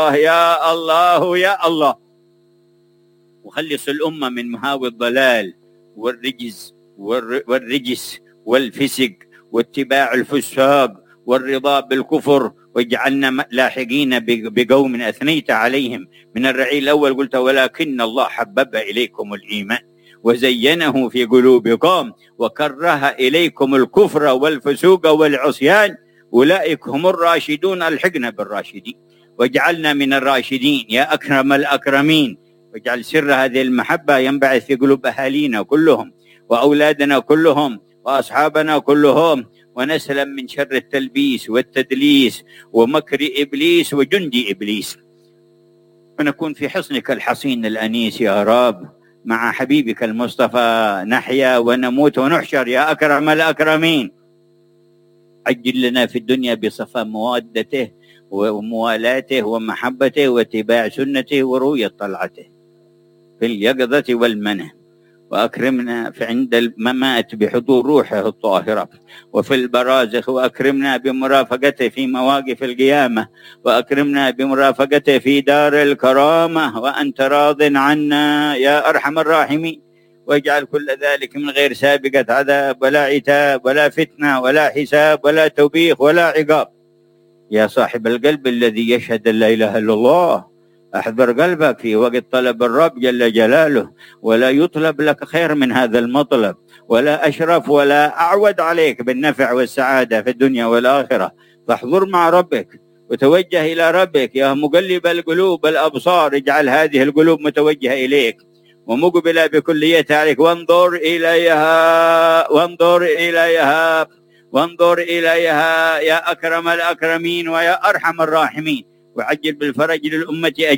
الله يا الله يا الله. وخلص الأمة من مهاوي الضلال والرجس والفسق واتباع الفساق والرضا بالكفر، واجعلنا لاحقين بقوم أثنيت عليهم من الرعيل الأول. قلت ولكن الله حبب إليكم الإيمان وزينه في قلوبكم وكره إليكم الكفر والفسوق والعصيان أولئك هم الراشدون. الحقنا بالراشدين واجعلنا من الراشدين يا أكرم الأكرمين. واجعل سر هذه المحبة ينبعث في قلوب أهالينا كلهم وأولادنا كلهم وأصحابنا كلهم، ونسلم من شر التلبيس والتدليس ومكر إبليس وجندي إبليس، ونكون في حصنك الحصين الأنيس يا رب مع حبيبك المصطفى. نحيا ونموت ونحشر يا أكرم الأكرمين. عجل لنا في الدنيا بصفاء مودته وموالاته ومحبته واتباع سنته ورؤية طلعته في اليقظة والمنى، وأكرمنا في عند الممات بحضور روحه الطاهرة وفي البرازخ، وأكرمنا بمرافقته في مواقف القيامة، وأكرمنا بمرافقته في دار الكرامة، وأنت راض عنا يا أرحم الراحمين. واجعل كل ذلك من غير سابقة عذاب ولا عتاب ولا فتنة ولا حساب ولا توبيخ ولا عقاب. يا صاحب القلب الذي يشهد أن لا إله إلا الله، أحضر قلبك في وقت طلب الرب جل جلاله، ولا يطلب لك خير من هذا المطلب، ولا أشرف ولا أعود عليك بالنفع والسعادة في الدنيا والآخرة. فاحضر مع ربك وتوجه إلى ربك يا مقلب القلوب الأبصار، اجعل هذه القلوب متوجهة إليك ومقبلة بكليتها عليك، وانظر إليها وانظر إليها وانظر إليها يا أكرم الأكرمين ويا أرحم الراحمين. وعجل بالفرج للأمة